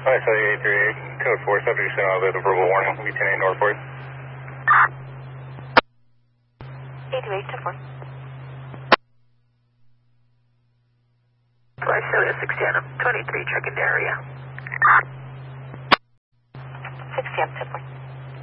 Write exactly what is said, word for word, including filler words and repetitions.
Hi, so eight three eight, code four, subject sent out with a verbal warning, V ten eight Northport. eight two eight, ten four. Flight Celia six Tandem, twenty-three, check in area. six T M, ten four.